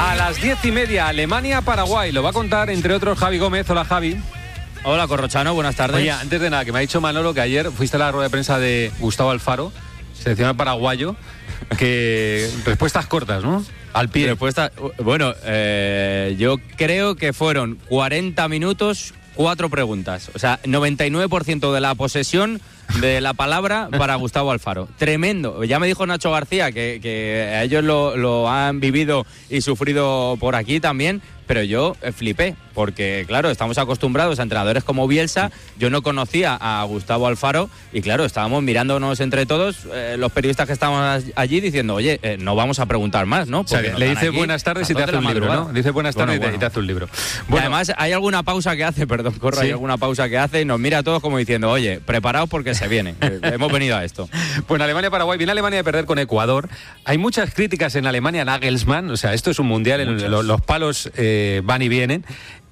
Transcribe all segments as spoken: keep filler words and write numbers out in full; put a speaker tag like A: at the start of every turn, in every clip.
A: A las diez y media, Alemania-Paraguay. Lo va a contar, entre otros, Javi Gómez. Hola, Javi.
B: Hola, Corrochano, buenas tardes.
A: Oye, antes de nada, que me ha dicho Manolo que ayer fuiste a la rueda de prensa de Gustavo Alfaro, seleccionador paraguayo, que respuestas cortas, ¿no? Al pie.
B: Respuesta, bueno, eh, yo creo que fueron cuarenta minutos, cuatro preguntas. O sea, noventa y nueve por ciento de la posesión de la palabra para Gustavo Alfaro. Tremendo. Ya me dijo Nacho García que, que ellos lo, lo han vivido y sufrido por aquí también, pero yo flipé, porque claro, estamos acostumbrados a entrenadores como Bielsa. Yo no conocía a Gustavo Alfaro y claro, estábamos mirándonos entre todos, eh, los periodistas que estábamos allí, diciendo, oye, eh, no vamos a preguntar más, ¿no?
A: Porque o sea, le dice buenas tardes y te hace un libro, ¿no? Dice buenas tardes bueno, bueno. y te hace un libro.
B: Bueno. Y además hay alguna pausa que hace, perdón, Corro, ¿sí? Hay alguna pausa que hace y nos mira a todos como diciendo, oye, preparaos porque se viene. Hemos venido a esto.
A: Pues Alemania-Paraguay, viene Alemania de perder con Ecuador. Hay muchas críticas en Alemania a Nagelsmann, o sea, esto es un mundial, en los, los palos eh, van y vienen.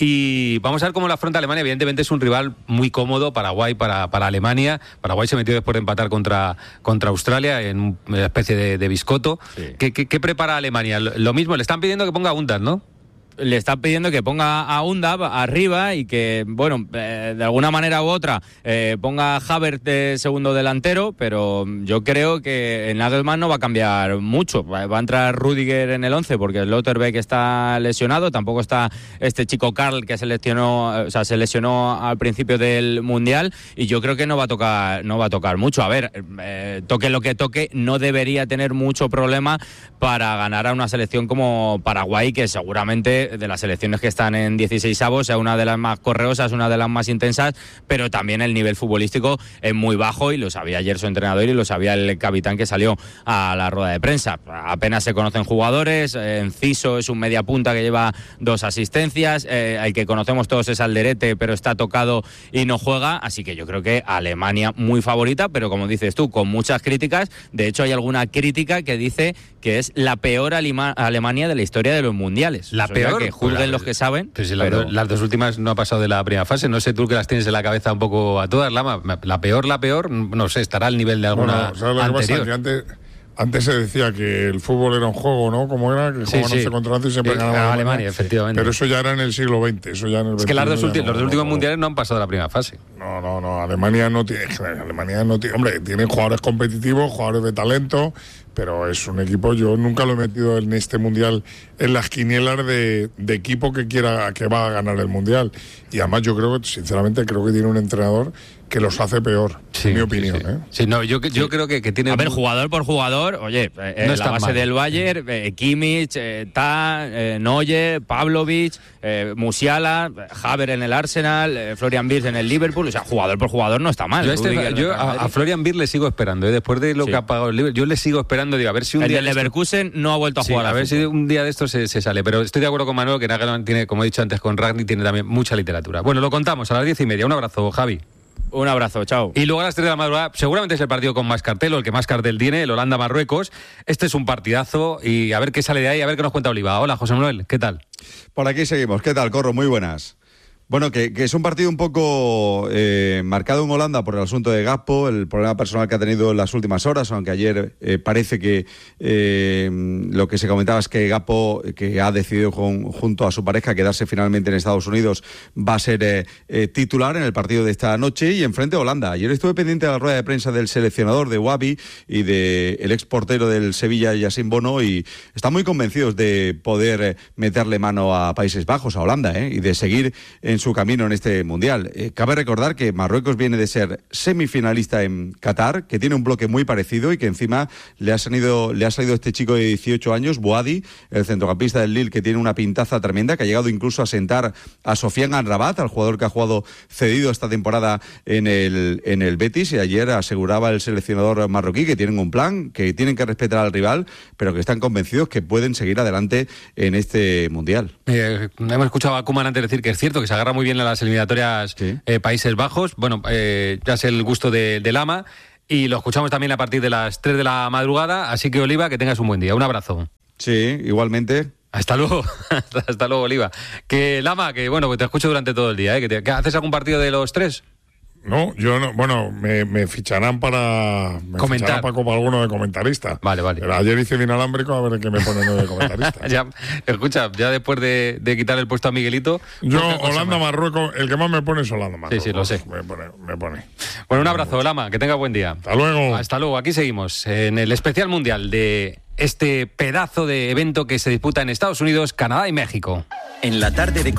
A: Y vamos a ver cómo la afronta Alemania. Evidentemente es un rival muy cómodo, Paraguay para, para Alemania. Paraguay se metió después de empatar contra, contra Australia en una especie de, de biscoto. Sí. ¿Qué, qué, ¿Qué prepara Alemania? Lo mismo, le están pidiendo que ponga Undav, ¿no?
B: Le están pidiendo que ponga a Undav arriba y que, bueno, eh, de alguna manera u otra eh, ponga a Havertz de segundo delantero, pero yo creo que en Nagelsmann no va a cambiar mucho. Va a entrar Rüdiger en el once porque Schlotterbeck está lesionado, tampoco está este chico Karl que se lesionó, o sea, se lesionó al principio del Mundial, y yo creo que no va a tocar, no va a tocar mucho. A ver, eh, toque lo que toque, no debería tener mucho problema para ganar a una selección como Paraguay, que seguramente de las selecciones que están en dieciseisavos sea una de las más correosas, una de las más intensas, pero también el nivel futbolístico es muy bajo, y lo sabía ayer su entrenador y lo sabía el capitán que salió a la rueda de prensa. Apenas se conocen jugadores. Enciso es un media punta que lleva dos asistencias, eh, el que conocemos todos es Alderete, pero está tocado y no juega, así que yo creo que Alemania muy favorita, pero como dices tú, con muchas críticas. De hecho, hay alguna crítica que dice que es la peor Alima- Alemania de la historia de los mundiales.
A: La peor,
B: que juzguen pues la, los que saben.
A: Pues si pero... las, do, las dos últimas no ha pasado de la primera fase. No sé tú que las tienes en la cabeza un poco a todas, Lama. La peor, la peor, no sé, estará al nivel de alguna bueno, ¿sabes lo anterior?
C: Que pasa? Que antes, antes se decía que el fútbol era un juego, ¿no? Como era, que
A: sí,
C: jugaban
A: sí.
C: once contra once y siempre
A: sí,
C: ganaba Alemania,
A: Alemania, efectivamente.
C: Pero eso ya era en el siglo veinte. Eso ya en el
A: es que las dos últimos,
C: no,
A: los dos últimos
C: no,
A: mundiales no han pasado de la primera fase.
C: No, no, no. Alemania no tiene. Alemania no tiene. Hombre, tiene jugadores competitivos, jugadores de talento, pero es un equipo. Yo nunca lo he metido en este mundial en las quinielas de, de equipo que quiera que va a ganar el mundial. Y además yo creo que, sinceramente, creo que tiene un entrenador que los hace peor, sí, en mi opinión.
A: Sí, sí.
C: ¿eh?
A: sí no, yo, yo
B: sí.
A: creo que, que tiene...
B: A ver, jugador por jugador, oye, eh, no la base mal. Del Bayern, eh, Kimmich, eh, Ta, eh, Neuer, Pavlovic, eh, Musiala, Havertz en el Arsenal, eh, Florian Wirtz en el Liverpool, o sea, jugador por jugador no está mal.
A: Yo, este, yo a, a Florian Wirtz le sigo esperando, ¿eh? Después de lo sí. que ha pagado el Liverpool, yo le sigo esperando, digo, a ver si un
B: el
A: día...
B: El de Leverkusen esto... no ha vuelto a
A: sí,
B: jugar.
A: a, a ver
B: fútbol.
A: si un día de esto se, se sale, pero estoy de acuerdo con Manuel que Nagelsmann tiene, como he dicho antes con Ragni, tiene también mucha literatura. Bueno, lo contamos a las diez y media. Un abrazo, Javi.
B: Un abrazo, chao.
A: Y luego a las tres de la madrugada, seguramente es el partido con más cartel, o el que más cartel tiene, el Holanda-Marruecos. Este es un partidazo y a ver qué sale de ahí, a ver qué nos cuenta Oliva. Hola, José Manuel, ¿qué tal?
D: Por aquí seguimos. ¿Qué tal, Corro? Muy buenas. Bueno, que, que es un partido un poco eh, marcado en Holanda por el asunto de Gakpo, el problema personal que ha tenido en las últimas horas, aunque ayer eh, parece que eh, lo que se comentaba es que Gakpo, que ha decidido con, junto a su pareja quedarse finalmente en Estados Unidos, va a ser eh, eh, titular en el partido de esta noche y enfrente a Holanda. Ayer estuve pendiente de la rueda de prensa del seleccionador de Wahbi y del ex portero del Sevilla, Yassine Bono, y están muy convencidos de poder eh, meterle mano a Países Bajos, a Holanda, eh, y de seguir en su camino en este mundial. Eh, cabe recordar que Marruecos viene de ser semifinalista en Qatar, que tiene un bloque muy parecido y que encima le ha salido, le ha salido este chico de dieciocho años, Bouhaddi, el centrocampista del Lille, que tiene una pintaza tremenda, que ha llegado incluso a sentar a Sofiane Amrabat, al jugador que ha jugado cedido esta temporada en el, en el Betis, y ayer aseguraba el seleccionador marroquí que tienen un plan, que tienen que respetar al rival, pero que están convencidos que pueden seguir adelante en este mundial.
A: Eh, hemos escuchado a Koeman antes decir que es cierto que se agarra muy bien a las eliminatorias sí. eh, Países Bajos. Bueno, eh, ya es el gusto de, de Lama, y lo escuchamos también a partir de las tres de la madrugada, así que Oliva, que tengas un buen día. Un abrazo.
D: Sí, igualmente.
A: Hasta luego, hasta luego, Oliva. Que Lama, que bueno, que te escucho durante todo el día, ¿eh? que te, que ¿haces algún partido de los tres?
C: No, yo no. Bueno, me, me ficharán para. Me
A: Comentar.
C: ficharán para como alguno de comentarista.
A: Vale, vale.
C: Pero ayer hice inalámbrico a ver qué me ponen de comentarista.
A: ya, escucha, ya después de, de quitar el puesto a Miguelito.
C: Yo, Holanda, Marruecos, el que más me pone es Holanda, Marruecos.
A: Sí, sí, lo sé.
C: Me pone. Me pone.
A: Bueno, un abrazo, Lama, que tenga buen día.
C: Hasta luego.
A: Hasta luego. Aquí seguimos en el especial mundial de este pedazo de evento que se disputa en Estados Unidos, Canadá y México.
E: En la tarde de